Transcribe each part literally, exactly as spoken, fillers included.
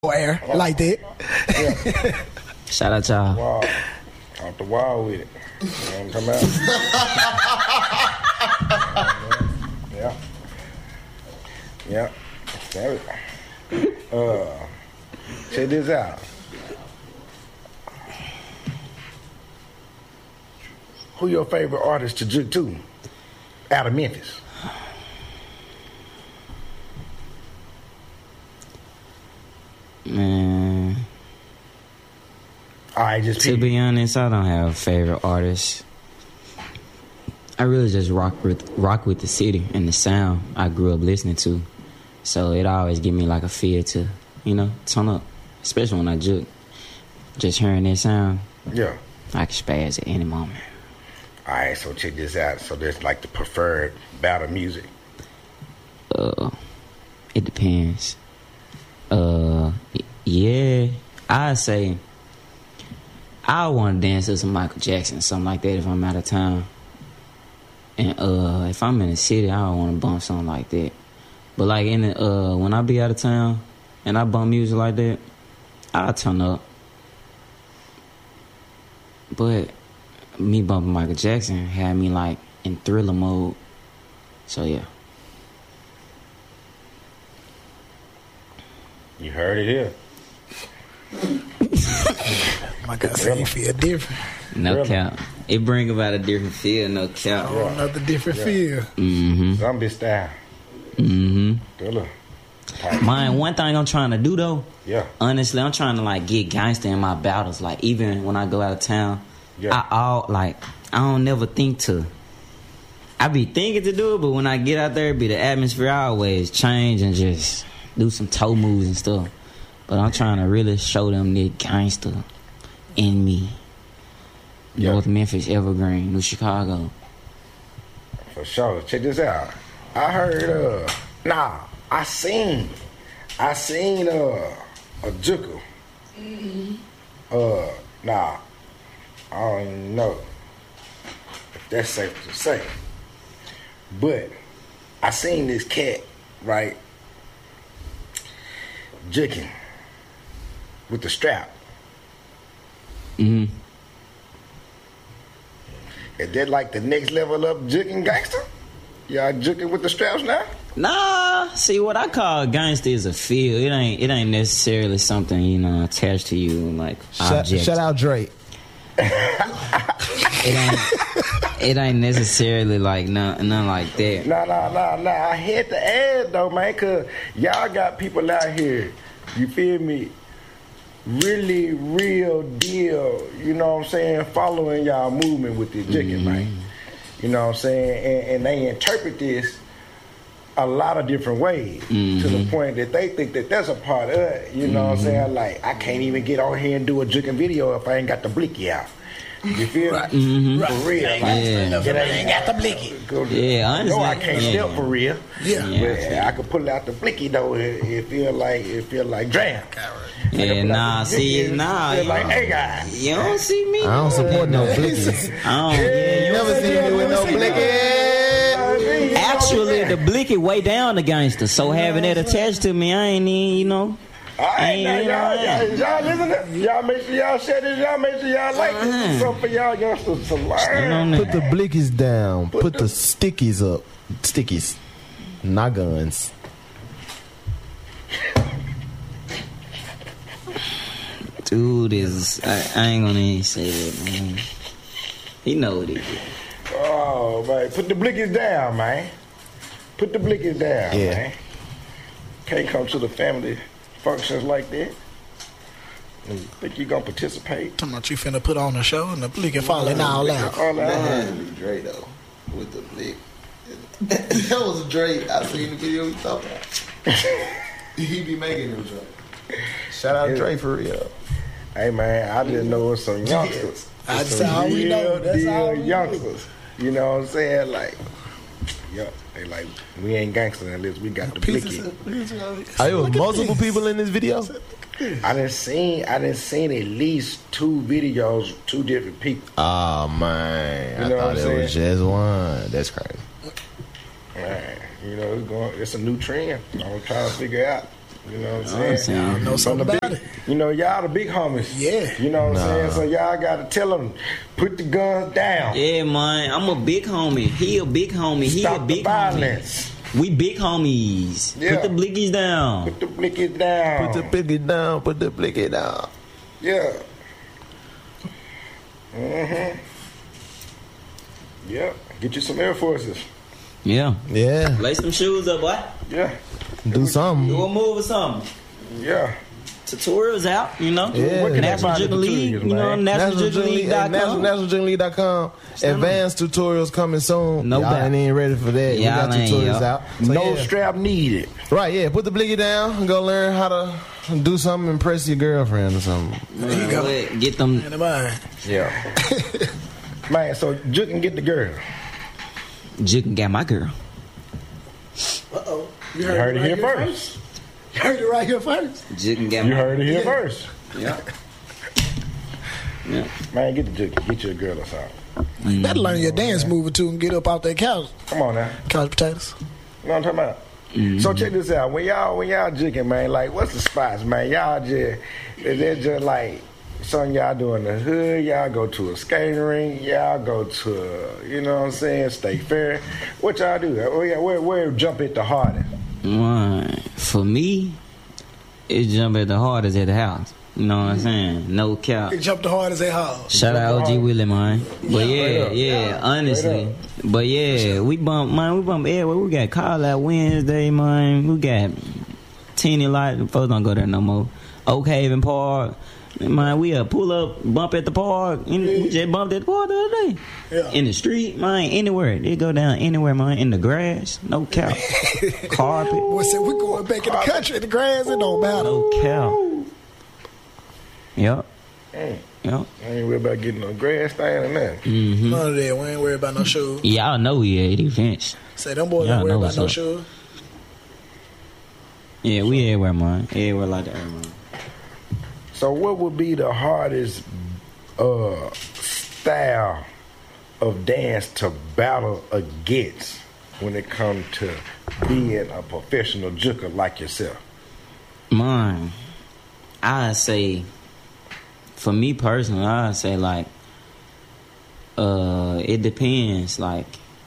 air like that. Yeah. Shout out y'all. Wow. Off the wall with it. You know what I'm talking about? Yeah. Yeah. Damn it. Uh, check this out. Who your favorite artist to juke to out of Memphis? Man, all right, just to be honest, I don't have a favorite artist. I really just rock with rock with the city and the sound I grew up listening to. So it always give me like a feel to, you know, turn up, especially when I juke. Just hearing that sound, yeah, I can spaz at any moment. All right, so check this out. So there's like the preferred battle music. Uh, it depends. Uh, yeah, I say I want to dance to some Michael Jackson, something like that if I'm out of town. And uh, if I'm in the city, I don't want to bump something like that. But like in the uh, when I be out of town and I bump music like that, I'll turn up. But me bumping Michael Jackson had me like in Thriller mode. So yeah. You heard it here. My God, say you feel different. No Really? cap. It bring about a different feel, no cap. Oh, another different Yeah. feel. Mm-hmm. Zombie style. Mm-hmm. Thriller. Man, one thing I'm trying to do though, Yeah. honestly, I'm trying to like get gangster in my battles. Like even when I go out of town, Yeah. I all like I don't never think to. I be thinking to do it, but when I get out there, it be the atmosphere I always change and just do some toe moves and stuff. But I'm trying to really show them that gangster in me. Yeah. North Memphis, Evergreen, New Chicago. For sure. Check this out. I heard, uh, nah, I seen, I seen, uh, a juker. Mm-hmm. Uh, nah, I don't even know if that's safe to say. But I seen this cat, right, juking with the strap. Mm-hmm. Is that like the next level up juking gangster? Y'all juking with the straps now? Nah, see what I call gangster is a feel. It ain't it ain't necessarily something, you know, attached to you like Shut, object. shut out Drake. It ain't it ain't necessarily like none, none like that. Nah, nah, nah, nah. I had to add though, man, cause y'all got people out here, you feel me, really real deal, you know what I'm saying, following y'all movement with this jigging, Mm-hmm. man. You know what I'm saying? And, and they interpret this a lot of different ways Mm-hmm. to the point that they think that that's a part of it. You know what I'm saying? Like, I can't even get on here and do a jigging video if I ain't got the blicky out. You feel Right. me? Right. For real. Like, Yeah. it I ain't got the blicky. Go- Yeah, I No, I understand. can't Yeah. step for real. Yeah. Yeah. But I could pull out the blicky though. It, it feel like it feel like jam. Yeah, nah, see, nah, Feel you, like hey guys. you don't see me. I don't support no blickies. I don't. Yeah, you Never seen me with no blicky. Actually, the blicky way down the gangster. So having that attached to me, I ain't even, you know. All right, now Ain't y'all, even- y'all, y'all listen to y'all make sure y'all share this, y'all make sure y'all like this. This is something for y'all youngsters to learn. Put the blickies down. Put the stickies up. Stickies. Not guns. Dude is, I, I ain't gonna even say that, man. He know what he did. Oh man, put the blickies down, man. Put the blickies down, Yeah. man. Can't come to the family functions like that. Think you gonna participate? Talking about you finna put on a show and the blicky falling all out. All That out. had to be Dre though, with the blick. That was Dre. I seen the video he talking about. He be making them Dre. Shout out Dre for real. Hey man, I just know it's some youngsters. That's Some all we know. real That's deal all we know. youngsters. You know what I'm saying? Like, yeah, they like we ain't gangsters unless we got the blicky. Are there was multiple people in this video? I done seen, I done seen at least two videos, two different people. Oh man, You I know what thought I'm it was saying? just one. That's crazy. Man, you know, it's going, it's a new trend. I'm trying to figure out. You know what I'm I'm saying? saying. I know On something the about big, it. you know, y'all the big homies. Yeah. You know what Nah. I'm saying? So y'all got to tell them, put the guns down. Yeah, man. I'm a big homie. He a big homie. He Stop a the big homie. violence. We big homies. Yeah. Put the blickies down. Put the blickies down. Put the blicky down. Put the blicky down. Yeah. Mm-hmm. Yeah. Get you some Air Forces. Yeah. Yeah. Lace them shoes up, boy. Yeah. Do something. Do a move or something. Yeah. Tutorials out, you know. Yeah. What can National they find Jiggle the League, tutorials, you know. man? National National Jiggle League League dot National, com. National Jiggle League dot com. Advanced tutorials coming soon. No Y'all doubt. ain't even ready for that. We Y'all got ain't, tutorials y'all. out. So No yeah. strap needed. Right, yeah. Put the blicky down and go learn how to do something, impress your girlfriend or something. There you go. Man, Get them. In the mind. Yeah. Man, so you can get the girl. Jigging got my girl. Uh-oh. You heard it here first. You heard it right here first. Jigging got You my heard it here first. Yeah. Yeah. Man, get the jig- get you a girl or something. You better learn your dance move or two and get up off that couch. Come on now. Couch potatoes. You know what I'm talking about? So check this out. When y'all when y'all jigging, man, like what's the spots, man? Y'all just is that just like something y'all do in the hood? Y'all go to a skating rink? Y'all go to a, you know what I'm saying, State Fair? What y'all do? Where where, where jump it the hardest? Man, for me, it jump at the hardest at the house. You know what I'm saying? No cap. It jumped the hardest at house. Shout out O G Willie, man. But yeah, Straight up. yeah, honestly. But yeah, we bump, man, we bump everywhere. We got call out Wednesday, man. We got Teeny Light. Folks don't go there no more. Oak Haven Park. Man, we uh, pull up, bump at the park. And we just bumped at the park the other day. Yeah. In the street, man, anywhere. They go down anywhere, man. In the grass, no cap. Carpet, Boy said we going back in the country in the grass. It don't matter. no cap. Yep, Mm. yep. I ain't worried about getting no grass thing or nothing. Mm-hmm. None of that. We ain't worried about no shoes. Y'all know we at events. Say them boys Y'all ain't worried know about what's no up. shoes. Yeah, we everywhere, man. Everywhere like that, man. So what would be the hardest uh, style of dance to battle against when it comes to being a professional juker like yourself? Mine, I say, for me personally, I say like, uh, it depends. Like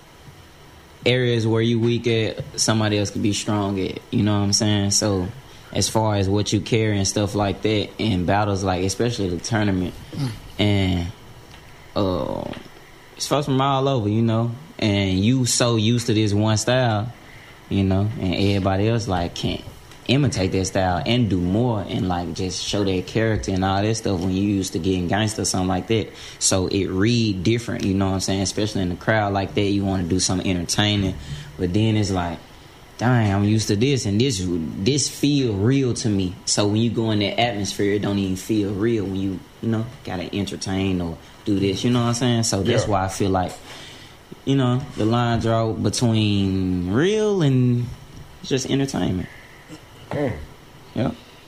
areas where you weak at, somebody else could be strong at. You know what I'm saying? So, as far as what you carry and stuff like that in battles, like especially the tournament, mm. and uh, it's folks from all over, you know, and you so used to this one style, you know, and everybody else like can't imitate that style and do more and like just show their character and all that stuff when you used to getting gangster or something like that. So it read different, you know what I'm saying? Especially in the crowd like that, you want to do something entertaining, but then it's like, dang, I'm used to this and this this feel real to me. So when you go in that atmosphere, it don't even feel real when you, you know, gotta entertain or do this, you know what I'm saying? So that's Yeah. why I feel like, you know, the line draw between real and just entertainment. Mm. Yeah.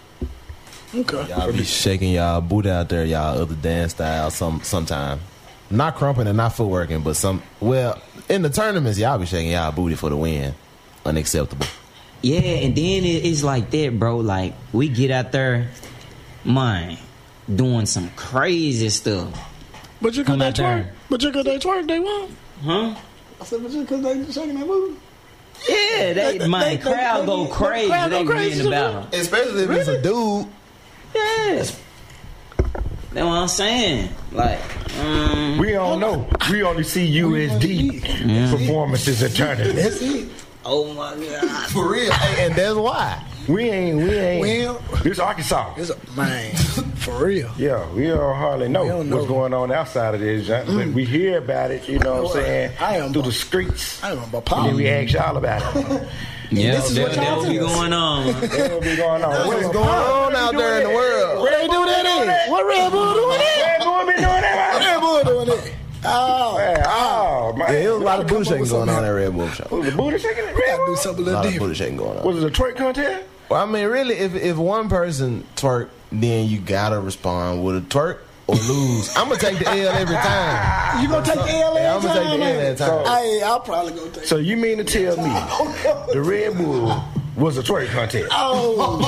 Okay. Y'all be shaking y'all boot out there, y'all other dance styles some sometime. Not crumping and not footworking, but some well, in the tournaments, y'all be shaking y'all booty for the win. Unacceptable. Yeah, and then it, it's like that, bro. Like, we get out there, man, doing some crazy stuff. But you Come could they out there. twerk. But you could they twerk. They won't. Huh? I said, but you could they shaking that booty. Yeah, they, They- my they- crowd they- go they- crazy. crowd go They be crazy in the too, battle. Especially if it's a dude. Yeah. That's what I'm saying. Like, um, We don't know. We only see U S D Yeah. performances at tournaments. That's it. oh my God. For real. Hey, and that's why. We ain't. We ain't. Well, This Arkansas. it's a man for real. Yeah, we don't hardly know, We don't what's know. going on outside of this, junk, but we hear about it, you know what I'm saying, I am through bu- the streets. I don't know about And then Paul. we ask y'all about it. Yeah, This is that, what that y'all what be tell us. going on. man. That's what be going on. What's going on out there in the world? What they do that in? What Red Bull doing that? Red Bull been doing that, Red Bull doing that? Oh, man. Oh, man. Yeah, it was a lot of Come booty up shaking with going on something. at Red Bull show. Was the booty shaking it? we Red gotta do Bull? something a A little lot of different. booty shaking going on. Was it a twerk contest? Well, I mean, really, if if one person twerk, then you gotta respond with a twerk or lose. I'm gonna take the L every time. You gonna take the L Yeah, I'm every gonna take time, the L man? every time. Hey, I'll probably go take. So you mean to tell me the Red Bull was a twerk contest. Oh,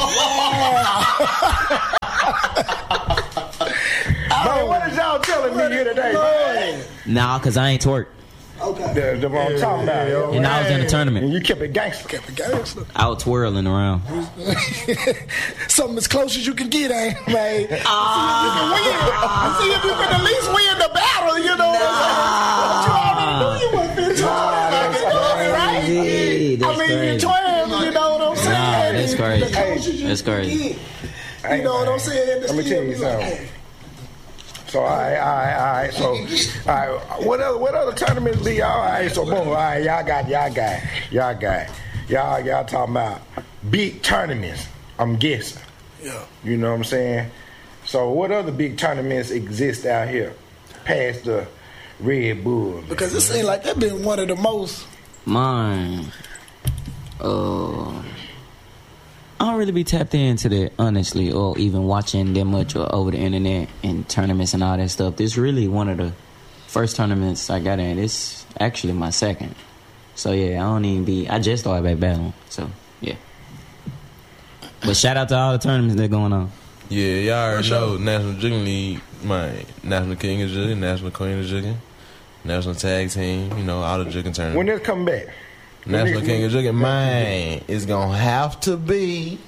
Man, what is y'all telling me here today, man? Nah, cause I ain't twerk. okay. That's what I'm talking about, yo. And I was in the tournament. And you kept it gangster. Kept it gangster. I was twirling around. Something as close as you can get, ain't it, man? Ah. See if you can at least win the battle, you know what I'm saying? But you already knew you wasn't finna twirl like it, right? Crazy. That's I mean, crazy. you twirl, you know what I'm saying? Nah, that's crazy. The closest you That's can crazy. get. You know what I'm saying? Let me tell you something. So, all right, all right, all right. So, all right, what other, what other tournaments be? All right, so boom, all right, y'all got, y'all got, y'all got, y'all, y'all talking about big tournaments. I'm guessing. Yeah. You know what I'm saying? So, what other big tournaments exist out here past the Red Bull? Because it seems like that been one of the most. Mine. Uh, I don't really be tapped into that, honestly, or even watching that much or over the internet and tournaments and all that stuff. This really one of the first tournaments I got in. It's actually my second. So, yeah, I don't even be... I just started back battling. So, yeah. But shout out to all the tournaments that going on. Yeah, y'all already know National Jigging League, my National King of Jigging, National Queen of Jigging, National Tag Team, you know, all the jigging tournaments. When they come back? National King of Jigging, man, it's gonna have to be.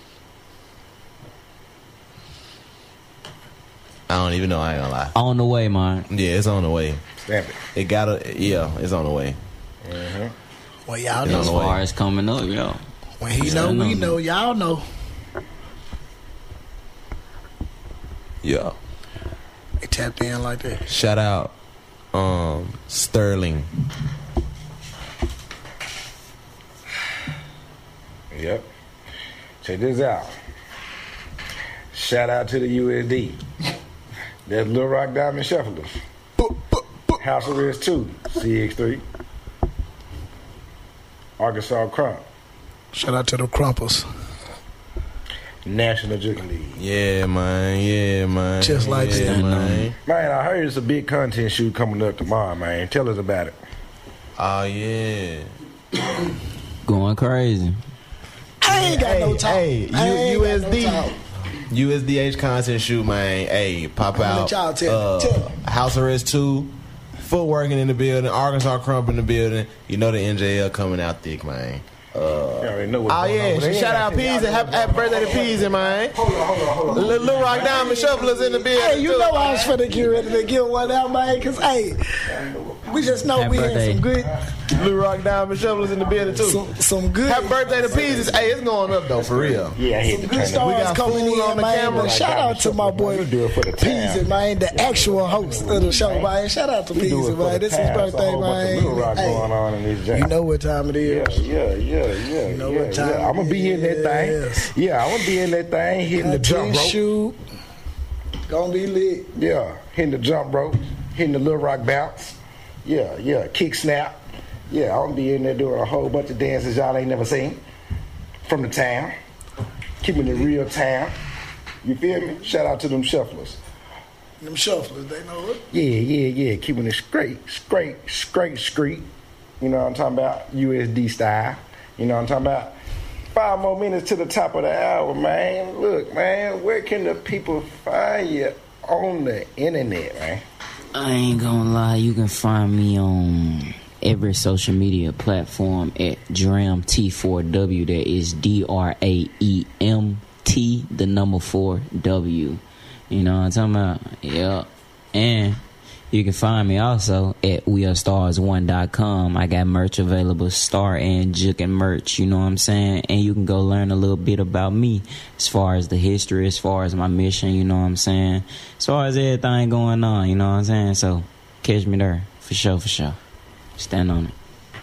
I don't even know. I ain't gonna lie. On the way, man. Yeah, it's on the way. Stamp it. It gotta. Yeah, it's on the way. Well, y'all It's know. on As the way. far as coming up, yo. When he Yeah, know, I know. we know. Y'all know. Yeah. They tapped in like that. Shout out, um, Sterling. Yep. Check this out. Shout out to the U S D. That's Little Rock Diamond Shufflers. House Arrest two, C X three. Arkansas Crump. Shout out to the Crumpers. National Jigging League. Yeah, man. Yeah, man. Just like yeah, that. man. Man, I heard it's a big content shoot coming up tomorrow, man. Tell us about it. Oh yeah. Going crazy. I ain't got Hey, no talk. hey, I ain't U- got U S D. no talk. U S D H content shoot, man. Hey, pop I'ma out. let y'all tell uh, me. Tell me. House Arrest two, Footworking in the building, Arkansas Crump in the building. You know the N J L coming out thick, man. You already know what's Oh going yeah, on. But they shout ain't out got- Peasy. Happy, happy birthday to Peasy, man. Hold on, hold on, hold on. Little Little Rock Diamond Shufflers in the building. Hey, you too, know I man. was finna get ready to give one out, man, because, hey, we just know Happy we birthday. had some good, Little Rock Diamond Shufflers in the building too. some, some good, Happy birthday to Peasy. Hey, it's going up though, for real. Yeah, I hit the good turn. stars We got coming food in, on the man. camera. But shout out to my boy We do it for the Peasy, town. man, the actual host of the show, man. Shout out to We do Peasy, it for man. the This is town. his It's a birthday, whole bunch of Little Rock man. going on in this Hey, joint. you know what time it Yeah, is. yeah, yeah, yeah. You know yeah, what time yeah. I'm gonna be in that Yes. thing. Yeah, I'm gonna be in that thing, hitting the jump Content rope. shoot. Gonna be lit. Yeah, hitting the jump rope, hitting the Little Rock bounce. Yeah, yeah, kick snap. Yeah, I'm gonna be in there doing a whole bunch of dances y'all ain't never seen from the town, keeping it real town. You feel me? Shout out to them shufflers. Them shufflers, they know it. Yeah, yeah, yeah, keeping it straight, straight, straight, street. You know what I'm talking about? U S D style. You know what I'm talking about? Five more minutes to the top of the hour, man. Look, man, where can the people find you on the internet, man? I ain't gonna lie, you can find me on every social media platform at Dram T four W. That is D R A E M T, the number four W. You know what I'm talking about? Yeah. And you can find me also at we are stars one dot com. I got merch available, Star and Juke and merch, you know what I'm saying? And you can go learn a little bit about me as far as the history, as far as my mission, you know what I'm saying? As far as everything going on, you know what I'm saying? So catch me there, for sure, for sure. Stand on it.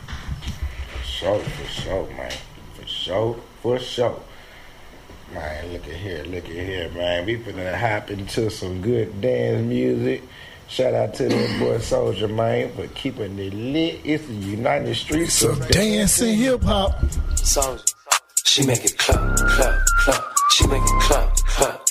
For sure, for sure, man. For sure, for sure. Man, look at here, look at here, man. We finna hop into some good dance music. Shout out to that boy Soldier, man, for keeping it lit. It's the United Streets So of dancing hip hop. Soldier. She make it clap, clap, clap. She make it clap, clap.